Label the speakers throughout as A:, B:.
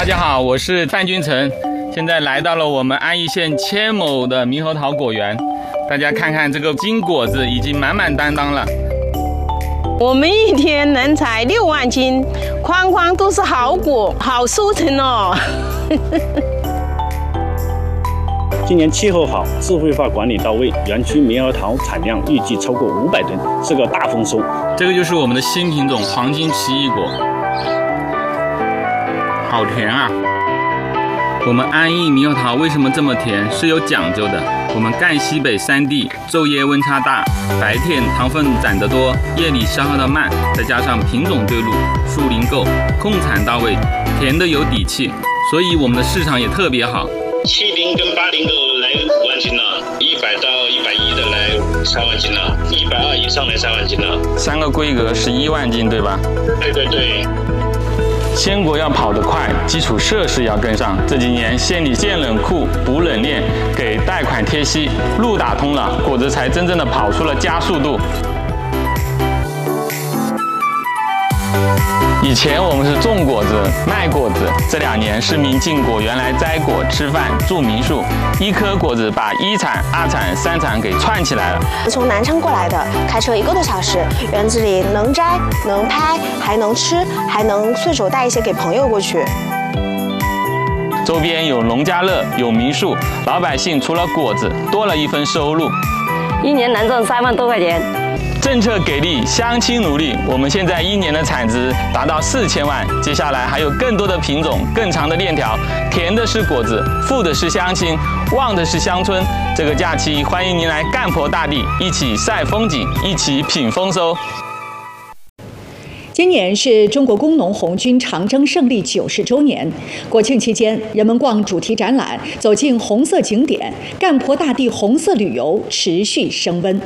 A: 大家好，我是范君成，现在来到了我们安邑县千亩的猕猴桃果园，大家看看这个金果子已经满满当当了。
B: 我们一天能采6万斤，筐筐都是好果，好收成哦。
C: 今年气候好，智慧化管理到位，园区猕猴桃产量预计超过500吨，是个大丰收。
A: 这个就是我们的新品种黄金奇异果，好甜啊！我们安邑猕猴桃为什么这么甜？是有讲究的。我们赣西北3地昼夜温差大，白天糖分攒得多，夜里消耗得慢，再加上品种对路，树龄够，控产到位，甜的有底气，所以我们的市场也特别好。
D: 70跟80的来5万斤了，100到110的来3万斤了，120以上来3万斤了。
A: 3个规格11万斤，对吧？
D: 对。
A: 鲜果要跑得快，基础设施要跟上。这几年县里建冷库、补冷链，给贷款贴息，路打通了，果子才真正的跑出了加速度。以前我们是种果子、卖果子，这2年市民进果园来摘果、吃饭、住民宿，一颗果子把1产、2产、3产给串起来了。
E: 从南昌过来的，开车1个多小时，园子里能摘、能拍，还能吃，还能顺手带一些给朋友过去。
A: 周边有农家乐，有民宿，老百姓除了果子，多了一份收入。
F: 1年能挣3万多块钱。
A: 政策给力，乡亲努力，我们现在1年的产值达到4000万。接下来还有更多的品种，更长的链条，甜的是果子，富的是乡亲，旺的是乡村。这个假期，欢迎您来赣婆大地，一起晒风景，一起品丰收。
G: 今年是中国工农红军长征胜利90周年，国庆期间，人们逛主题展览，走进红色景点，赣婆大地红色旅游持续升温。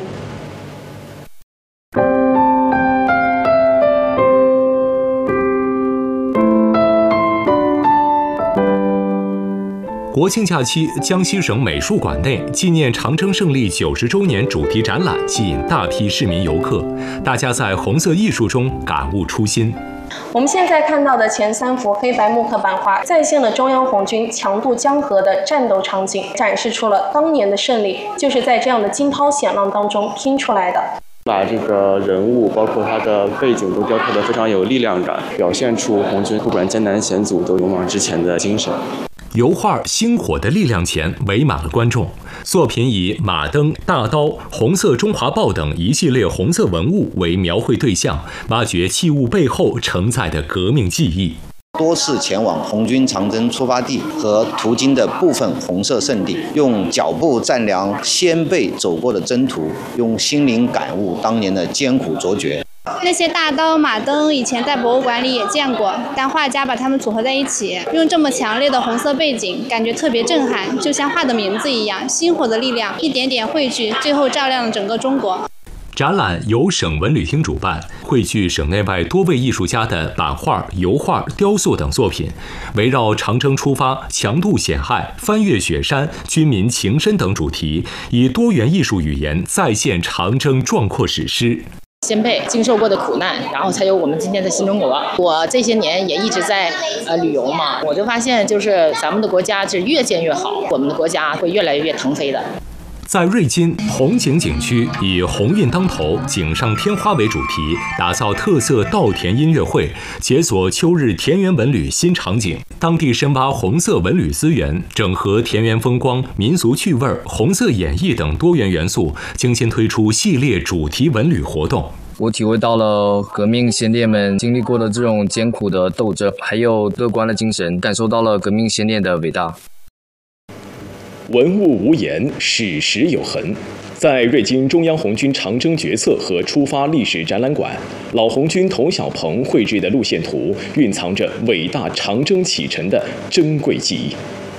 H: 国庆假期，江西省美术馆内纪念长征胜利90周年主题展览吸引大批市民游客，大家在红色艺术中感悟初心。
I: 我们现在看到的前3幅黑白木刻版画，再现了中央红军强渡江河的战斗场景，展示出了当年的胜利就是在这样的惊涛险浪当中拼出来的。
J: 把这个人物包括他的背景都雕刻得非常有力量感，表现出红军不管艰难险阻都勇往直前的精神。
H: 油画《星火的力量》前围满了观众，作品以马灯、大刀、红色中华豹等一系列红色文物为描绘对象，挖掘器物背后承载的革命记忆。
K: 多次前往红军长征出发地和途经的部分红色圣地，用脚步丈量先辈走过的征途，用心灵感悟当年的艰苦卓绝。
L: 那些大刀马灯以前在博物馆里也见过，但画家把它们组合在一起，用这么强烈的红色背景，感觉特别震撼，就像画的名字一样，星火的力量一点点汇聚，最后照亮了整个中国。
H: 展览由省文旅厅主办，汇聚省内外多位艺术家的版画、油画、雕塑等作品，围绕长征出发、强渡险隘、翻越雪山、军民情深等主题，以多元艺术语言再现长征壮阔史诗。
M: 先辈经受过的苦难，然后才有我们今天的新中国。我这些年也一直在旅游嘛，我就发现就是咱们的国家是越建越好，我们的国家会越来越腾飞的。
H: 在瑞金红景景区，以鸿运当头、锦上添花为主题，打造特色稻田音乐会，解锁秋日田园文旅新场景。当地深挖红色文旅资源，整合田园风光、民俗趣味、红色演绎等多元元素，精心推出系列主题文旅活动。
N: 我体会到了革命先烈们经历过的这种艰苦的斗争，还有乐观的精神，感受到了革命先烈的伟大。
O: 文物无言，史实有痕。在瑞金中央红军长征决策和出发历史展览馆，老红军童小鹏绘制的路线图，蕴藏着伟大长征启程的珍贵记忆。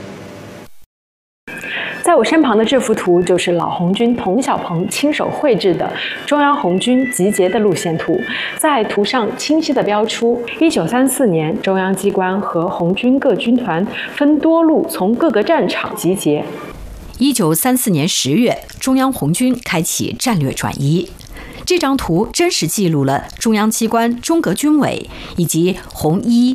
P: 在我身旁的这幅图就是老红军童小鹏亲手绘制的中央红军集结的路线图，在图上清晰地标出1934年中央机关和红军各军团分多路从各个战场集结。
Q: 1934年10月，中央红军开启战略转移。这张图真实记录了中央机关中革军委以及红一、